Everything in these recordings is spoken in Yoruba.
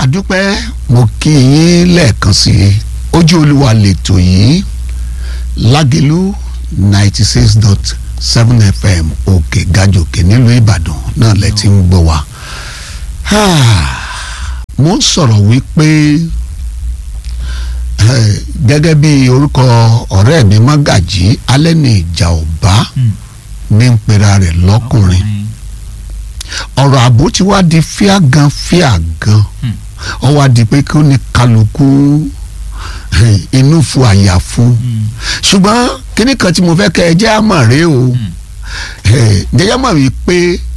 adúpẹ́ mo kí yín lẹ́ẹ̀kan sí i ojú olúwa lètò yìí Lágẹ̀lú 96.7 FM òkè gàjòkè nílùú Ìbàdàn náà lẹ ti ń gbọ́ wa. mo ń sọ̀rọ̀ wípé gẹ́gẹ́ bí orúkọ ọ̀rẹ́ mi Mágàjí Alẹ́ni ìjà ọ̀bá ní ń pera rẹ̀ lọ́kùnrin ọ̀rọ̀ ààbò ti wá di fíàgàn ó wá di pé kí ó ní kálukú inú fu àyà fún ṣùgbọ́n kíní kan tí mo fẹ́ kẹ́ ẹ jẹ́ àmọ̀ rẹ o jẹ́jẹ́ mọ̀ wípé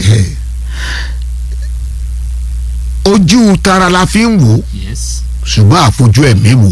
ojú tara la fi ń wò ṣùgbọ́n àfojú ẹ̀mí wò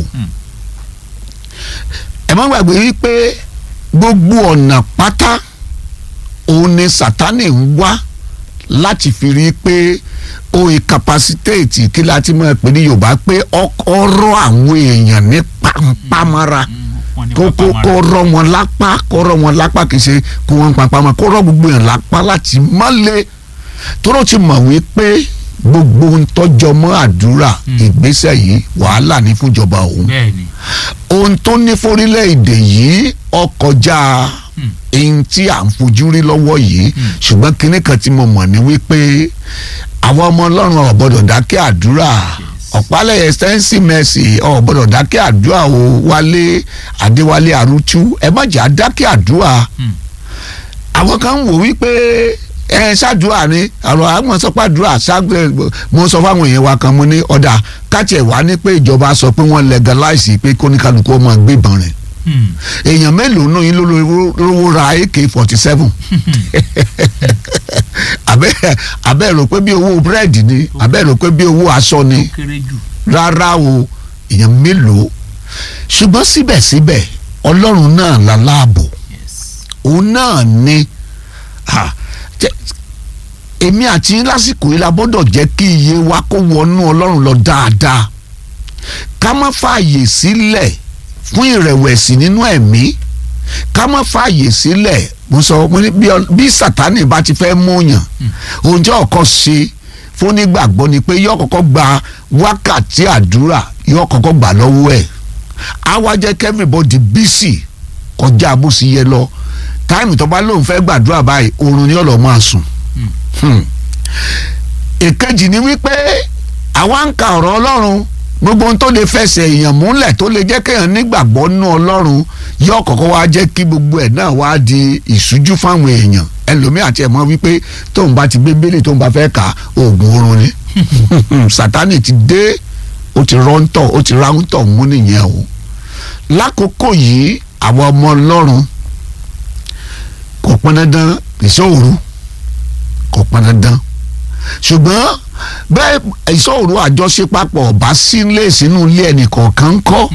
ẹ má gbàgbé wípé gbogbo ọ̀nà pátá òun ni Sátánì ń wá láti fi rí i pé o incapacitate kí la ti máa pè ní Yorùbá pé ọ̀rọ̀ àwọn èèyàn ní pàmpámọ́ra kó rọ̀ wọn lápá kì í ṣe kó wọn pàmpámọ́ra kó rọ̀ gbogbo èèyàn lápá láti má lè tóró ti mọ̀ wípé gbogbo ń tọ́jọ́ mọ́ àdúrà ìgbésẹ̀ yìí wàhálà ní fúnjọba òun ohun tó ní forílẹ̀-èdè yìí ọkọjá èyí tí à ń fojú rí lọ́wọ́ yìí ṣùgbọ́n kinní kan tí mo mọ̀ ní wípé àwọn ọmọ Ọlọ́run ò gbọ́dọ̀ dákẹ́ àdúrà Ọ̀pálẹ̀ extensive mercy ò gbọ́dọ̀ dákẹ́ àdúrà o Wálé Adéwálé Arútú ẹ má jà dákẹ́ àdúrà àwọn kan ń wò wípé ṣáàdúrà ni àrò àwọn sọpàdúrà mo sọ fáwọn èèyàn wa kan mo ní ọ̀dà káàtì ẹ̀ wá ní pé ìjọba sọ pé wọ́n legalize pé kóníkàlùkù ọmọ gbébọn rẹ̀ èèyàn mélòó náà yín lówó ra AK-47 abẹ́ rò pé bí owó búrẹ́dì ni abẹ́ rò pé bí owó aṣọ ni rárá o èèyàn mélòó ṣùgbọ́n síbẹ̀síbẹ̀ Ọlọ́run náà la láàbò òun náà ni èmi àti yín lásìkò yìí la gbọ́dọ̀ jẹ́ kí iye wa kó wọnú Ọlọ́run lọ dáadáa ká má fààyè sílẹ̀ fún ìrẹ̀wẹ̀sì nínú ẹ̀mí ká má fààyè sílẹ̀ mo ní bí Sátánì bá ti fẹ́ múyàn oúnjẹ ọkọ ṣe fún nígbàgbọ́ ni pé yóò kọ́kọ́ gba wákàtí àdúrà yóò kọ́kọ́ gbà lọ́wọ́ ẹ̀ á wá jẹ́ kí everybody busy kọjá bó sì yẹ lọ táìmù tó bá lóun fẹ́ gbàdúrà báyìí oorun ni ọ̀lọ́ máa sùn. èkejì ni wípé àwa ń ka ọ̀rọ̀ Ọlọ́run gbogbo ohun tó lè fẹsẹ̀ èèyàn múlẹ̀ tó lè jẹ́ kéèyàn nígbàgbọ́ nínú Ọlọ́run yóò kọ́kọ́ wá jẹ́ kí gbogbo ẹ̀ náà wá di ìṣújú fáwọn èèyàn ẹlòmíà tiẹ̀ mọ̀ wípé tóun bá ti gbé bílẹ̀ tóun bá fẹ́ ka oògùn oorun ni Sátánì ti dé ó ti rọ́ńtọ̀ ó ti ráńtọ̀ mú nìyẹn o lákòókò yìí àwọn ọmọ Ọlọ́run kò pọn dandan ìṣòro kò pọn dandan ṣùgbọ́n bẹ́ẹ̀ ìṣòro àjọṣepapọ̀ ọ̀bá sílé sínú ilé ẹnìkọ̀ọ̀kan ń kọ́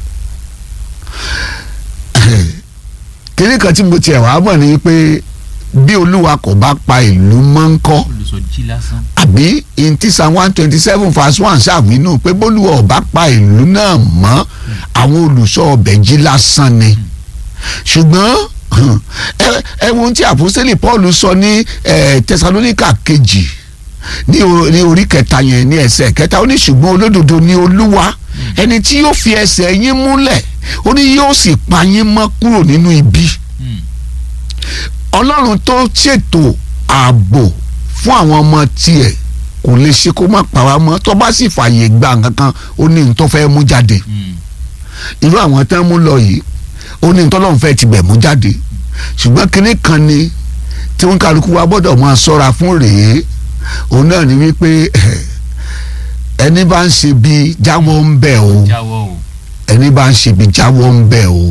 kíní kan tí mo tiẹ̀ wá mọ̀ ni pé bí Olúwa kò bá pa ìlú mọ́ ń kọ́ àbí ntí Psalm 127 verse 1 ṣàwínú pé bólúwa ọ̀bá pa ìlú náà mọ́ àwọn olùṣọ́ ọbẹ̀ jí lásán ni ṣùgbọ́n ẹ̀wọ̀n tí àpọ́sítélì Paul sọ ní Tẹsalóníkà kejì ní orí kẹta yẹn ní ẹsẹ̀ kẹta ó ní ṣùgbọ́n olódodo ni Olúwa ẹni tí yóò fi ẹsẹ̀ yín múlẹ̀ ó ní yóò sì pa yín mọ́ kúrò nínú ibi Ọlọ́run tó ṣètò ààbò fún àwọn ọmọ tiẹ̀ kò lè ṣe kó má pa wá mọ́ tó bá sì fààyè gba nǹkan kan ó ní tó fẹ́ mú jáde irú àwọn tán mú lọ yìí ó ní tọ́lọ́run fẹ́ tibẹ̀ mú jáde ṣùgbọ́n kinní kan ni tí wọ́n kálukú wa gbọ́dọ̀ máa ṣọ́ra fún rèé òun náà ni wípé ẹni bá ń ṣe bí jáwọ́ ń bẹ̀ o ẹni bá ń ṣe bí jáwọ́ ń bẹ̀ o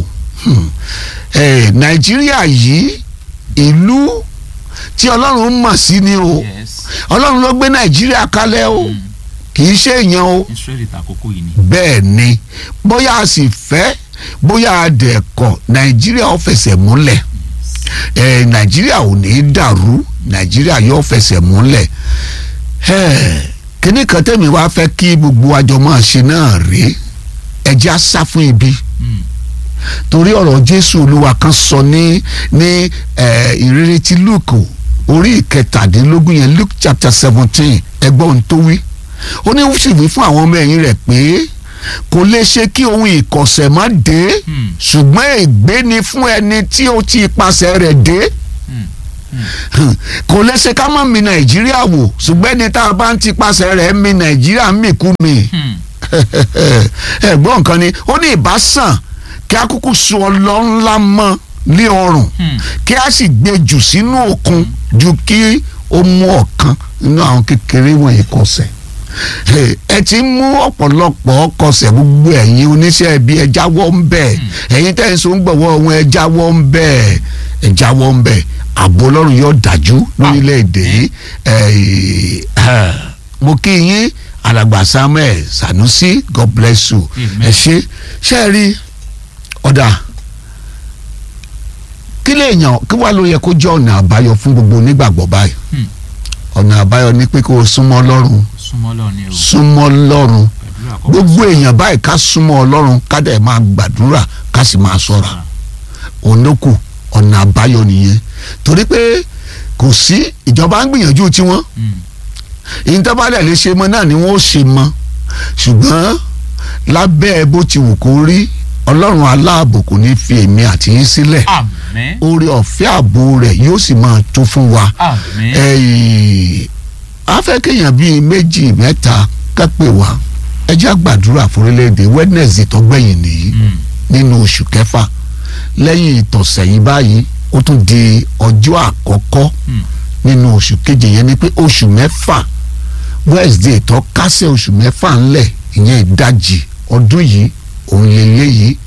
Nàìjíríà yìí ìlú tí Ọlọ́run mọ̀ sí ni o Ọlọ́run ló gbé Nàìjíríà kalẹ̀ o kì í ṣe èèyàn o bẹ́ẹ̀ ni bóyá a sì fẹ́ bóyá a dẹ̀ kọ̀ Nàìjíríà ó fẹsẹ̀ múlẹ̀ Nàìjíríà ò ní í dàrú Nàìjíríà yóò fẹsẹ̀ múlẹ̀ kíní kan tẹ̀mí wá fẹ́ kí gbogbo àjọ máa ṣe náà rí ẹjẹ́ á sá fún ibi torí ọ̀rọ̀ Jésù Olúwa kan sọ ní ìrere ti Lúùkù orí ìkẹtàdínlógún yẹn Luke chapter 17 ẹgbọ́n tó wí ó ní ó sì wí fún àwọn ọmọ ẹ̀yìn rẹ̀ pé kò lè ṣe kí ohun ìkọ̀sẹ̀ má dé ṣùgbọ́n ègbé ni fún ẹni tí ó ti ipasẹ̀ rẹ̀ dé kò lè ṣe ká má mi Nàìjíríà wò ṣùgbọ́n ẹni tá a bá ń ti ipasẹ̀ rẹ̀ mi Nàìjíríà ń mìkú mi ẹ̀gbọ́n nǹkan ni ó ní ìbásàn kí a kúkú so ọlọ́ ńlá mọ́ ní ọrùn kí a sì gbé jù sínú òkun ju kí ó mú ọ̀kan nínú àwọn kékeré wọ̀nyí kọsẹ̀ ẹ ti mú ọ̀pọ̀lọpọ̀ kọsẹ̀ gbogbo ẹ̀yin oníṣẹ́ ibi ẹ jáwọ́ ń bẹ̀ ẹ̀yin tẹ́ ń so ń gbọ̀wọ́ wọn ẹ jáwọ́ ń bẹ̀ ẹ jáwọ́ ń bẹ̀ ààbò Ọlọ́run yóò dájú lórílẹ̀‐èdè yìí mo kí yín alàgbà Samuel Sanusi God bless you ẹ ṣe ẹ rí ọ̀dà kí lèèyàn kí wàá ló yẹ kó jẹ́ ọ̀nà àbáyọ fún gbogbo onígbàgbọ́ báyìí ọ̀nà àbáyọ ni pé kó o súnmọ́ Ọlọ́run súnmọ́ Ọlọ́run gbogbo èèyàn báyìí ká súnmọ́ Ọlọ́run ká dẹ̀ máa gbàdúrà ká sì máa ṣọ́ra òun ló kù ọ̀nà àbáyọ nìyẹn torí pé kò sí ìjọba ń gbìyànjú tiwọn ìyíntàbálẹ̀ lè ṣe mọ́ náà ni wọ́n ó ṣe mọ́ ṣùgbọ́n lábẹ́ bó ti wù kó rí Ọlọ́run aláàbò kò ní fi èmi àti yín sílẹ̀ oore ọ̀fẹ́ ààbò rẹ̀ yóò sì máa tó fún wa a fẹ́ kéèyàn bíi méjì mẹ́ta kápẹ́ wa ẹ jẹ́ àgbàdúrà fún orílẹ̀-èdè Wednesday tó gbẹ̀yìn nìyí nínú oṣù kẹfà lẹ́yìn ìtọ̀sẹ̀ yìí báyìí ó tún di ọjọ́ àkọ́kọ́ nínú oṣù keje yẹn ni pé oṣù mẹ́fà Wednesday tó kásẹ̀ oṣù mẹ́fà ńlẹ̀ ìyẹn ìdajì ọdún yìí òun lélẹ́yìí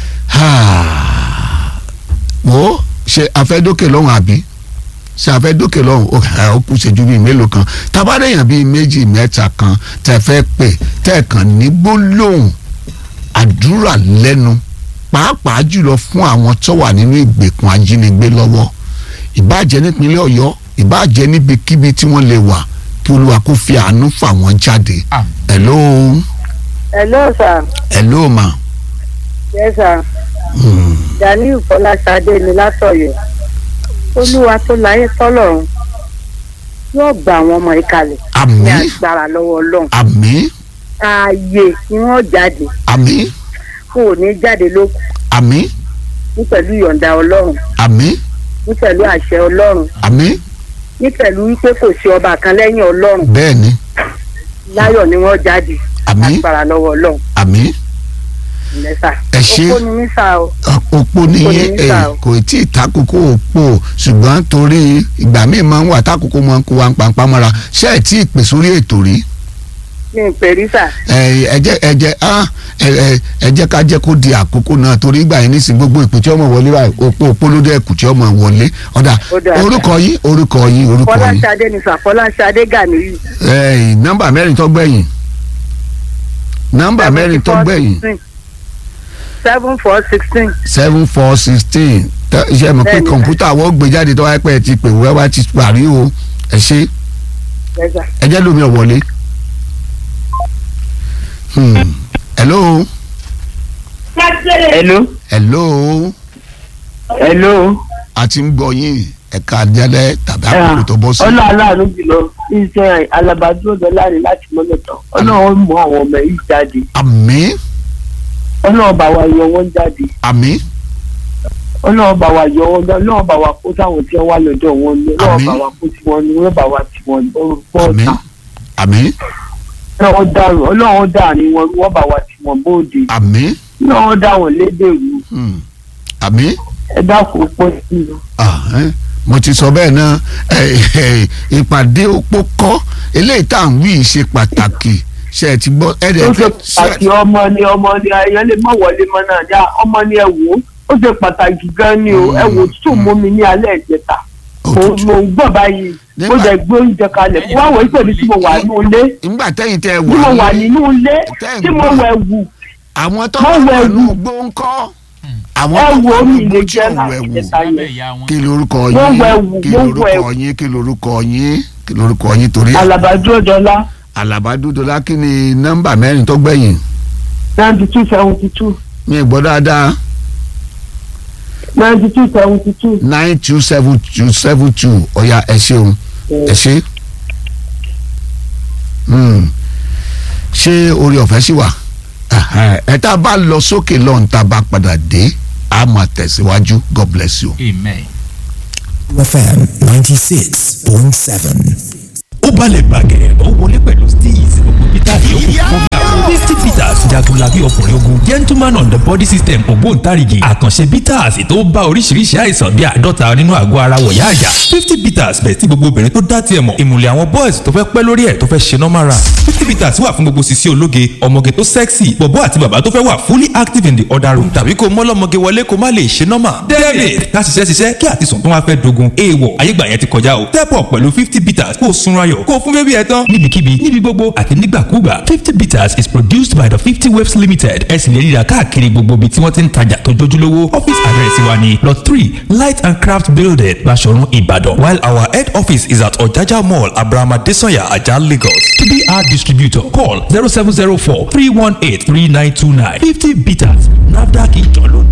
wo ṣe afẹ́dókè lọ́hùn àbí ṣe afẹ́dókè lọ́hùn ó kù ṣẹ́jú bíi mélòó kan tabadẹ́yàn bíi méjì mẹ́ta kan tẹ́ fẹ́ pè tẹ́ẹ̀kan ní gbólóhùn àdúrà lẹ́nu pàápàá jùlọ fún àwọn tó wà nínú ìgbèkùn ajínigbé lọ́wọ́ ìbáàjẹ́ nípínlẹ̀ Ọ̀yọ́ ìbáàjẹ́ níbikíbi tí wọ́n lè wà kí Olúwa kó fi àánú fà wọ́n jáde. hello. hello sir. hello ma. yes sir. Daniel Fọláṣadé ni látọ̀yọ́ Olúwa tó láyé tọ́lọ́run yóò gba àwọn ọmọ ìkàlẹ̀ ní agbára lọ́wọ́ Ọlọ́run. àmín. ààyè ni wọ́n jáde. àmín. kò ní jáde lókun. àmín. ní pẹ̀lú ìyọ̀ǹda Ọlọ́run. àmín. ní pẹ̀lú àṣẹ Ọlọ́run. àmín. ní pẹ̀lú wípé kò sí ọba kan lẹ́yìn Ọlọ́run. bẹ́ẹ̀ni. láyọ̀ ni wọ́n jáde. àmín. agbára lọ́wọ́ Ọlọ́run. àmín. ẹ ṣe òpó ni mí sá o. òpó ni yín kò tí ì takoko òpó ṣùgbọ́n torí ìgbà míì máa ń wà takoko máa ń kó wa ń pàǹpá mọ́ra ṣé ẹ̀ tí ì pè sórí ètò rí. mi ò pè rí sà. ẹ jẹ́ ká jẹ́ kó di àkókò náà torí ìgbà yẹn nísìnyí gbogbo ìpè tí ọmọ wọlé báyìí òpó ló dé ẹ̀kú tí ọmọ wọlé ọ̀dà orúkọ yín. Fọláṣadé ni sà Fọláṣadé Ganiyu. nọ́mbà mẹ́rin tó gbẹ̀yìn. 7416. 7416 iṣẹ́ mi pé kọ̀ǹpútà wọ́n gbé jáde tó wáyé pé ẹ ti pè wá ti parí o ẹ ṣe ẹ jẹ́ lómi ọ̀wọ́lé. hello. a ti ń gbọ́ yín ẹ̀ka àjẹlẹ̀ tàbí àkókò tó bọ́ sí. ọ̀nà aláàánú jùlọ iṣẹ́ alábàdúró láàrin láti mọ́lẹ̀tàn ọlọ́run mú àwọn ọmọ yìí jáde. àmín. ọlọ́run bá wa yọ wọ́n jáde. àmín. ọlọ́run bá wa yọ wọ́n jáde ọlọ́run bá wa kó táwọn tí wọ́n wá lọ́dọ̀ wọn ní ọlọ́run bá wa kó tí wọ́n ní wọ́n bá wa tí wọ́n bọ́ọ̀ta. àmín. ọlọ́run dàrin wọn wọ́n bá wa tí wọ́n bóde. àmín. ọlọ́run dá wọn lédè rú. àmín. ẹ dákun pọ̀ sí i. mo ti sọ bẹ́ẹ̀ náà ìpàdé opó kọ́ eléyìí tá à ń wí ṣe pàtàkì ṣe ẹ ti gbọ́ ẹ dẹ̀ ó ṣe pàtàkì ọmọ ni ayọ̀ lè mọ̀ wọlé mọ́ náà já ọmọ ni ẹ wò ó ṣe pàtàkì gan ni o ẹ wò tó mú mi ní alẹ́ ìjẹta mo ń gbọ́ báyìí mo jẹ gbé oúnjẹ kalẹ̀ fún àwọn ìpèbí tí mo wà nínú ilé nígbà tẹ́yìn tẹ́ tí mo wà nínú ilé tí mo wẹ̀ wù àwọn tó wà nínú gbóńkọ́ àwọn tó wà nínú gbó tí ò wẹ̀ wù kí lorúkọ yín torí. Alabadúdọlá. Alabadúdọlá kí ni nọ́mbà mẹ́rin tó gbẹ̀yìn. 9272. mi ì gbọ́ dáadáa. 9272. 9272 ọ̀ya ẹ ṣeun ẹ ṣe. ṣé orí ọ̀fẹ́ sì wà ẹ tá a bá lọ sókè lọ́n tá a bá padà dé a máa tẹ̀síwájú. God bless you. Amen. FM 96.7. ó balẹ̀ bàgẹ́ ó wọlé pẹ̀lú steez gbogbo peter yòókù fún mi. Misty Peters jagunlabi ọkùnrin ogun gentleman on the body system ògbóǹtarìgì àkànṣe bitters tó bá oríṣiríṣi àìsàn bíi 50 nínú àgọ́ ara wọ̀yá àjà 50 bitters bẹ̀ tí gbogbo obìnrin tó dá tiẹ̀ mọ̀ ìmùlẹ̀ àwọn boys tó fẹ́ pẹ́ lórí ẹ̀ tó fẹ́ ṣe normal run 50 bitters wà fún gbogbo sisi ológe ọmọge tó sexy bọ̀bọ́ àti bàbá tó fẹ́ wà fully active in the other room tàbí kó mọ́lọ́mọge wọlé kó má lè ṣe normal. David ká ṣiṣẹ́ kí àtisùn tó wá fẹ́ dogun èèwọ̀ ayégbà yẹn ti kọjá o step up pẹ̀lú 50 bitters kó sunra yọ̀ kó fún bébí ẹ̀ tán níbikíbi níbi gbogbo àti nígbàkúgbà 50 bitters is produced by the 50 Waves Limited ẹ sì lè rí ra káàkiri gbogbo ibi tí wọ́n ti ń tajà tó jójúlówó office address wa ni lot 3 Light and Craft Building Baṣọ̀run Ìbàdàn while our head office is at Ọ̀jájá Mall Abraham Adesanya Ajah Lagos to be our distributor call 0704 318 3929 50 bitters